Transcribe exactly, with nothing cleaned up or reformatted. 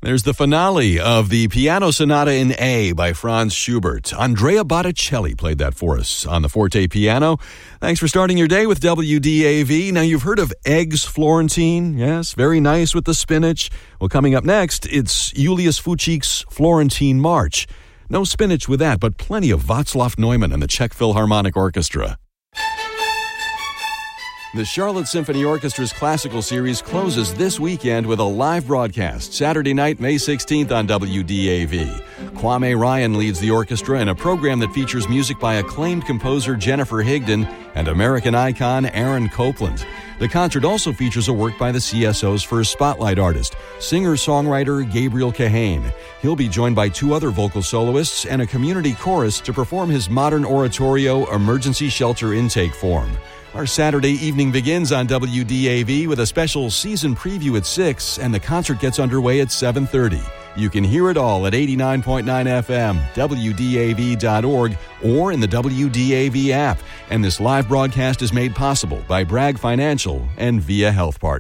There's the finale of the Piano Sonata in A by Franz Schubert. Andrea Botticelli played that for us on the forte piano. Thanks for starting your day with W D A V. Now, you've heard of eggs Florentine. Yes, very nice with the spinach. Well, coming up next, it's Julius Fučík's Florentine March. No spinach with that, but plenty of Václav Neumann and the Czech Philharmonic Orchestra. The Charlotte Symphony Orchestra's classical series closes this weekend with a live broadcast, Saturday night, May sixteenth on W D A V. Kwame Ryan leads the orchestra in a program that features music by acclaimed composer Jennifer Higdon and American icon Aaron Copland. The concert also features a work by the C S O's first spotlight artist, singer-songwriter Gabriel Kahane. He'll be joined by two other vocal soloists and a community chorus to perform his modern oratorio, Emergency Shelter Intake Form. Our Saturday evening begins on W D A V with a special season preview at six, and the concert gets underway at seven thirty. You can hear it all at eighty-nine point nine F M, W D A V dot org, or in the W D A V app. And this live broadcast is made possible by Bragg Financial and Via Health Partners.